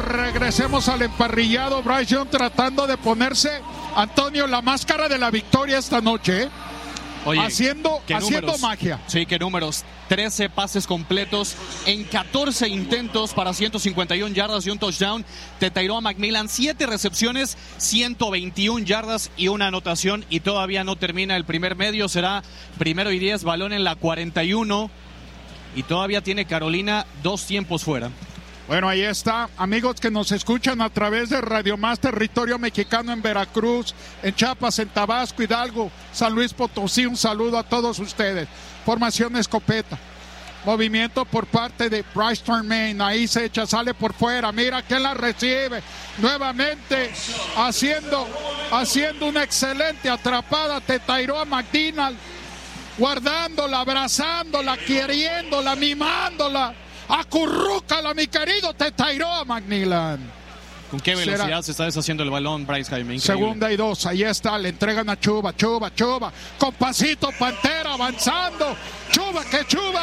regresemos al emparrillado. Bryce Young tratando de ponerse, Antonio, la máscara de la victoria esta noche, ¿eh? Oye, haciendo magia. Sí, qué números. 13 pases completos en 14 intentos para 151 yardas y un touchdown. Tetairoa McMillan, 7 recepciones, 121 yardas y una anotación. Y todavía no termina el primer medio. Será 1st y 10, balón en la 41. Y todavía tiene Carolina 2 tiempos fuera. Bueno, ahí está, amigos que nos escuchan a través de Radio Más Territorio Mexicano en Veracruz, en Chiapas, en Tabasco, Hidalgo, San Luis Potosí. Un saludo a todos ustedes. Formación escopeta. Movimiento por parte de Bryce Tremaine. Ahí se echa, sale por fuera. Mira quién la recibe. Nuevamente haciendo una excelente atrapada. Tetairoa McMillan, guardándola, abrazándola, queriéndola, mimándola. Acurrúcala, mi querido Tetairoa McMillan. ¿Con qué velocidad se está deshaciendo el balón, Bryce, Jaime? Increíble. 2nd y 2, ahí está, le entregan a Chuba. Con pasito Pantera avanzando. Chuba, que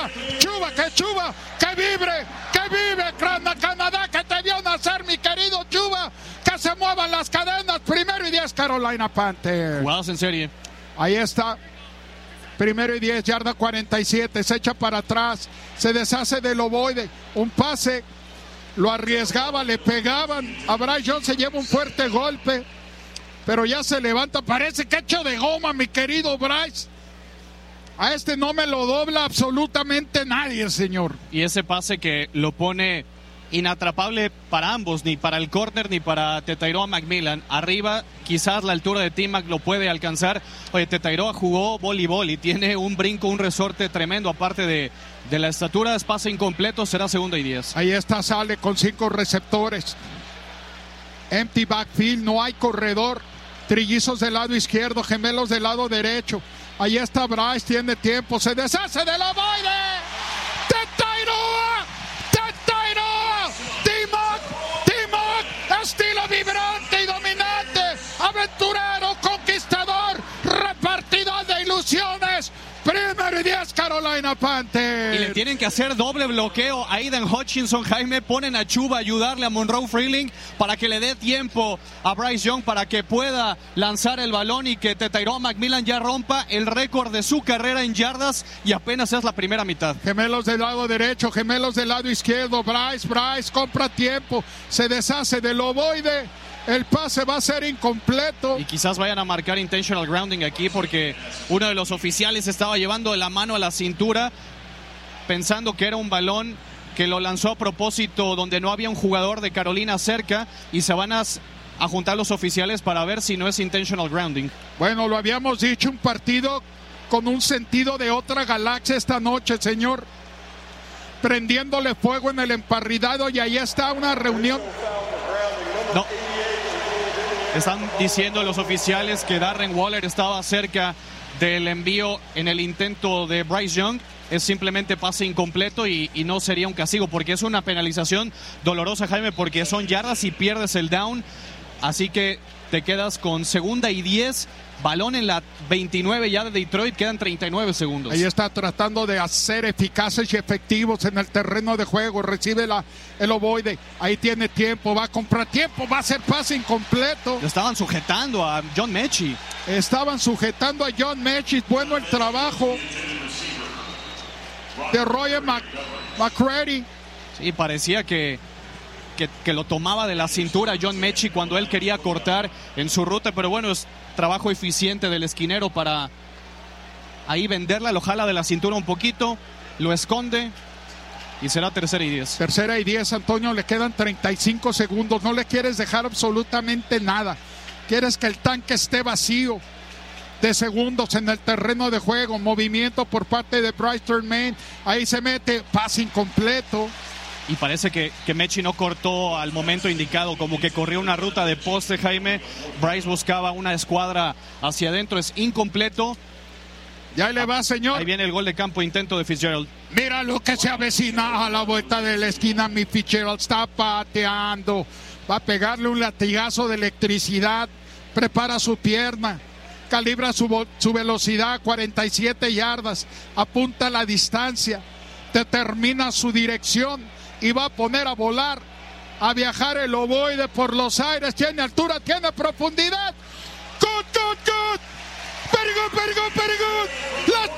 vibre, Canadá, que te vio nacer, mi querido Chuba. Que se muevan las cadenas. 1st y 10, Carolina Panthers. Jugados en serie. Ahí está. 1st y 10, yarda 47, se echa para atrás, se deshace del ovoide, un pase, lo arriesgaba, le pegaban, a Bryce Young se lleva un fuerte golpe, pero ya se levanta, parece que hecho de goma, mi querido Bryce. A este no me lo dobla absolutamente nadie, señor. Y ese pase que lo pone inatrapable para ambos, ni para el corner ni para Tetairoa McMillan. Arriba, quizás la altura de T-Mac lo puede alcanzar. Oye, Tetairoa jugó voleibol y tiene un brinco, un resorte tremendo. Aparte de la estatura, es pase incompleto, será 2nd y 10. Ahí está, sale con 5 receptores. Empty backfield, no hay corredor. Trillizos del lado izquierdo, gemelos del lado derecho. Ahí está Bryce, tiene tiempo, se deshace del ovoide. Tetairoa, T-Mac, estilo vibrante y dominante, aventurero, conquistador, repartidor de ilusiones. 1st y 10, Carolina Panthers. Y le tienen que hacer doble bloqueo a Aiden Hutchinson, Jaime. Ponen a Chuba a ayudarle a Monroe Freeling para que le dé tiempo a Bryce Young para que pueda lanzar el balón y que Tetairoa McMillan ya rompa el récord de su carrera en yardas y apenas es la primera mitad. Gemelos del lado derecho, gemelos del lado izquierdo. Bryce compra tiempo, se deshace del ovoide. El pase va a ser incompleto. Y quizás vayan a marcar intentional grounding aquí porque uno de los oficiales estaba llevando la mano a la cintura pensando que era un balón que lo lanzó a propósito donde no había un jugador de Carolina cerca y se van a juntar los oficiales para ver si no es intentional grounding. Bueno, lo habíamos dicho, un partido con un sentido de otra galaxia esta noche, señor. Prendiéndole fuego en el emparrillado y ahí está una reunión. No. Están diciendo los oficiales que Darren Waller estaba cerca del envío en el intento de Bryce Young. Es simplemente pase incompleto y no sería un castigo porque es una penalización dolorosa, Jaime, porque son yardas y pierdes el down. Así que te quedas con 2nd y 10, balón en la 29 ya de Detroit, quedan 39 segundos. Ahí está tratando de hacer eficaces y efectivos en el terreno de juego, recibe el ovoide, ahí tiene tiempo, va a comprar tiempo, va a hacer pase incompleto. Lo estaban sujetando a John Mechie. Bueno el trabajo de Roger McCready. Sí, parecía que lo tomaba de la cintura John Mechie cuando él quería cortar en su ruta, pero bueno, es trabajo eficiente del esquinero para ahí venderla, lo jala de la cintura un poquito, lo esconde y será 3rd y 10. 3rd y 10, Antonio, le quedan 35 segundos, no le quieres dejar absolutamente nada, quieres que el tanque esté vacío de segundos en el terreno de juego, movimiento por parte de Bryce Tremaine, ahí se mete, pase incompleto. Y parece que Mechie no cortó al momento indicado, como que corrió una ruta de poste, Jaime. Bryce buscaba una escuadra hacia adentro, es incompleto. Ya le va, señor. Ahí viene el gol de campo, intento de Fitzgerald. Mira lo que se avecina a la vuelta de la esquina, mi Fitzgerald está pateando. Va a pegarle un latigazo de electricidad, prepara su pierna, calibra su velocidad, 47 yardas, apunta la distancia, determina su dirección y va a poner a volar a viajar el ovoide por los aires. Tiene altura, tiene profundidad. ¡Good! ¡Very good! ¡Las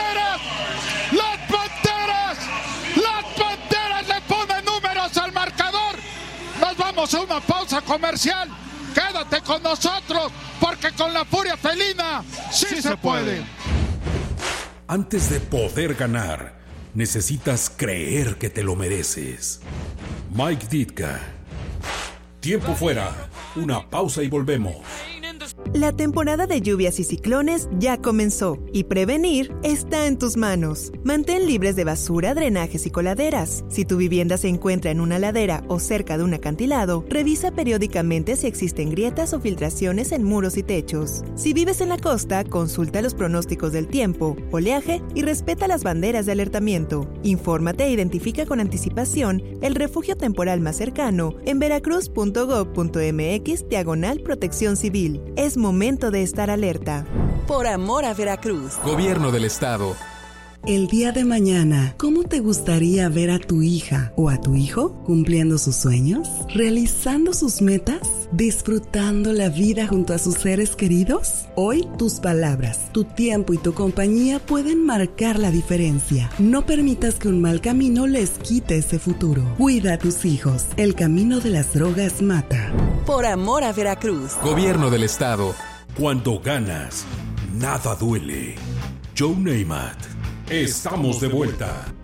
Panteras le ponen números al marcador! Nos vamos a una pausa comercial. Quédate con nosotros, porque con la furia felina sí se puede. Antes de poder ganar, necesitas creer que te lo mereces. Mike Ditka. Tiempo fuera. Una pausa y volvemos. La temporada de lluvias y ciclones ya comenzó y prevenir está en tus manos. Mantén libres de basura, drenajes y coladeras. Si tu vivienda se encuentra en una ladera o cerca de un acantilado, revisa periódicamente si existen grietas o filtraciones en muros y techos. Si vives en la costa, consulta los pronósticos del tiempo, oleaje y respeta las banderas de alertamiento. Infórmate e identifica con anticipación el refugio temporal más cercano en veracruz.gov.mx/protección civil. Es momento de estar alerta. Por amor a Veracruz. Gobierno del Estado. El día de mañana, ¿cómo te gustaría ver a tu hija o a tu hijo cumpliendo sus sueños, realizando sus metas, disfrutando la vida junto a sus seres queridos? Hoy, tus palabras, tu tiempo y tu compañía pueden marcar la diferencia. No permitas que un mal camino les quite ese futuro. Cuida a tus hijos. El camino de las drogas mata. Por amor a Veracruz. Gobierno del Estado. Cuando ganas, nada duele. Joe Namath. Estamos de vuelta.